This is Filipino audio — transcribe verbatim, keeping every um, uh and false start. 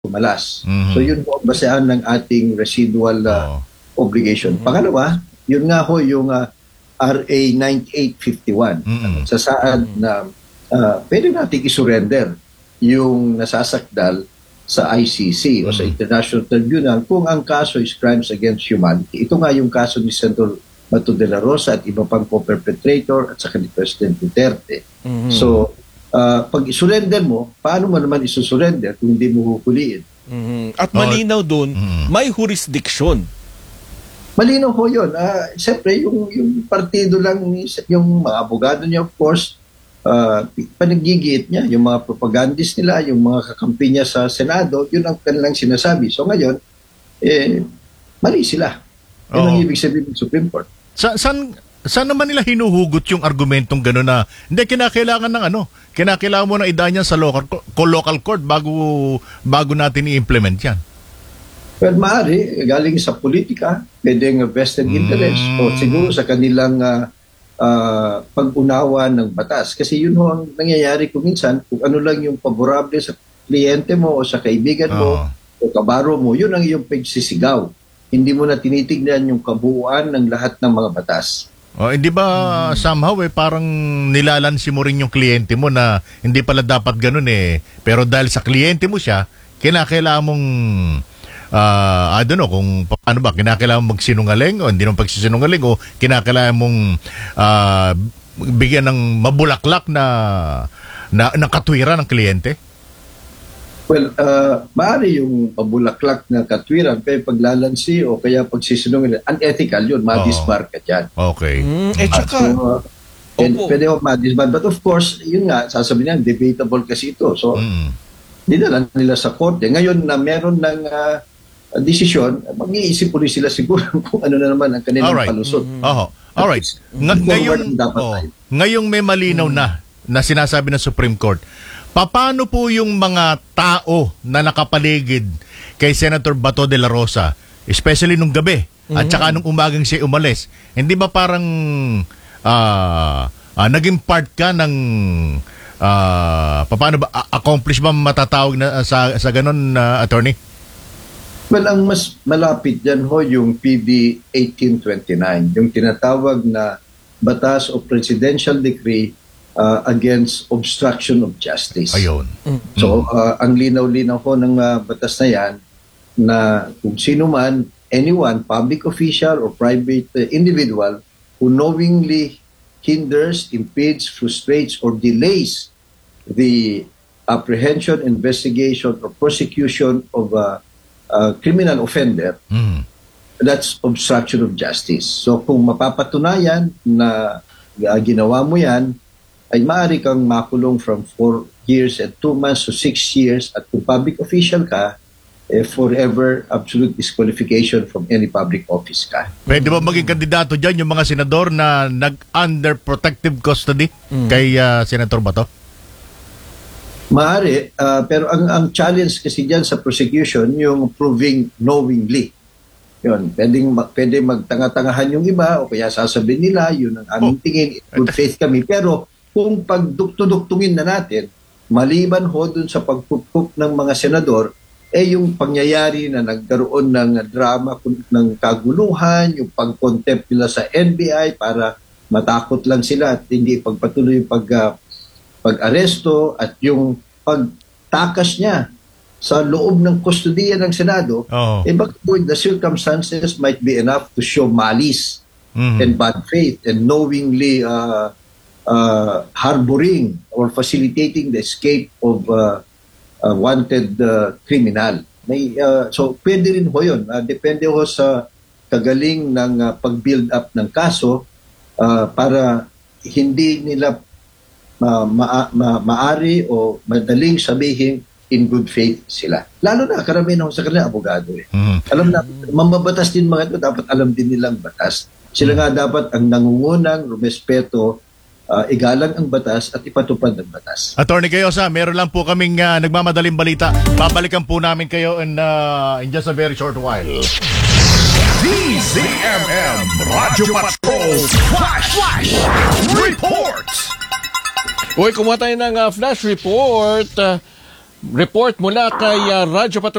tumalas. Mhm. So yun po ang basehan ng ating residual uh, Oo. obligation. Pangalawa, yun nga ho yung uh, R A ninety-eight fifty-one Mhm. sa saan na uh, pwede nating isurrender yung nasasakdal sa I C C o sa Mhm. International Tribunal kung ang kaso is crimes against humanity. Ito nga yung kaso ni Senator Bato de la Rosa at iba pang co-perpetrator at saka ni President Duterte. Mhm. So, uh, pag isurrender mo, paano mo naman isusurrender kung hindi mo hukuliin? Mhm. At malinaw dun, Mhm. may jurisdiction. Malinaw ho yun. Uh, Siyempre, yung, yung partido lang, yung mga abogado niya, of course, uh, panagigiit niya, yung mga propagandist nila, yung mga kakampi niya sa Senado, yun ang kanilang sinasabi. So ngayon, eh, mali sila. Yun ang Oo. ibig sabihin ng Supreme Court. Sa, saan, saan naman nila hinuhugot yung argumentong gano'n na hindi, kinakailangan ng ano, kinakailangan mo na idaan yan sa local, co- local court bago, bago natin i-implement yan. Well, maaari, galing sa politika, pwedeng vested interest Mm. o siguro sa kanilang uh, uh, pag-unawa ng batas. Kasi yun ho ang nangyayari kung minsan, kung ano lang yung paborable sa kliyente mo o sa kaibigan mo Oo. o kabaro mo, yun ang iyong pagsisigaw. Hindi mo na tinitignan yung kabuuan ng lahat ng mga batas. O, hindi ba somehow eh, parang nilalansi mo rin yung kliyente mo na hindi pala dapat ganun eh. Pero dahil sa kliyente mo siya, kinakailangan mong, ah, I don't know, kung paano ba, kinakailangan mong magsinungaling o hindi naman pagsisinungaling o kinakailangan mong ah, bigyan ng mabulaklak na, na, na katwiran ng kliyente? Well, uh, maaari yung pabulaklak na katwiran, pero paglalansi o kaya pagsisinungaling, unethical yun, madisbar ka dyan. Okay. Mm, eh, tsaka, So, uh, and Opo. pwede ako madisband. But of course, yun nga, sasabihin niya, debatable kasi ito. So, Mm. dinala nila sa korte. Ngayon na meron ng uh, desisyon, mag-iisip ulit sila siguro kung ano na naman ang kanilang Alright. palusot. Oho. Alright. Ng- Forward ngayong, dapat oh, tayo. ngayong may malinaw na na sinasabi ng Supreme Court, paano po yung mga tao na nakapaligid kay Senator Bato de la Rosa, especially nung gabi at saka nung umagang siya umalis? Hindi ba parang ah, ah, naging part ka ng ah, paano ba a- accomplish ba matatawag na sa sa ganun, na attorney? Well, ang mas malapit dyan ho yung P D eighteen twenty-nine, yung tinatawag na Batas o Presidential Decree uh, Against Obstruction of Justice. Ayun. So, uh, ang linaw-linaw ko ng uh, batas na yan na kung sino man, anyone, public official or private uh, individual who knowingly hinders, impedes, frustrates, or delays the apprehension, investigation, or prosecution of a, a criminal offender, Mm. that's obstruction of justice. So kung mapapatunayan na uh, ginawa mo yan, ay maaari kang makulong from four years and two months to six years at kung public official ka, eh, forever absolute disqualification from any public office ka. Pwede ba maging kandidato dyan yung mga senador na nag-under protective custody kay ah, Senator Bato? Maaari, ah, pero ang ang challenge kasi diyan sa prosecution yung proving knowingly. Yun, pwedeng ma- pwede magtanga-tangahan yung iba o kaya sasabihin nila yun ang aming Oh. tingin, good faith kami. Pero kung pagdukto-duktungin na natin, maliban ho dun sa pagpupuk ng mga senador, eh yung pangyayari na nagkaroon ng drama, kun- ng kaguluhan, yung pag-contempt nila sa N B I para matakot lang sila at hindi pagpatuloy yung pag, ah, pag-aresto at yung pagtakas niya sa loob ng kustodiya ng Senado, Oo. eh bakit po the circumstances might be enough to show malice Mhm. and bad faith and knowingly uh, uh, harboring or facilitating the escape of uh, a wanted uh, criminal. May, uh, so, pwede rin ho yun. Uh, depende ho sa kagaling ng uh, pag-build up ng kaso uh, para hindi nila uh, ma- ma- maari o madaling sabihin in good faith sila. Lalo na, karamihan ho sa kanila, abogado eh. Mhm. Alam na, mamabatas din mga ito, dapat alam din nilang batas. Sila nga dapat ang nangungunang rumespeto, uh, igalang ang batas at ipatupad ang batas. Attorney Cayosa, meron lang po kaming ah, nagmamadaling balita. Babalikan po namin kayo in, ah, in just a very short while. D Z M M Radyo Patrol Flash Flash Report. Uy, kumuha tayo ng uh, flash report. Uh, Report mula kay uh, Radyo Patrol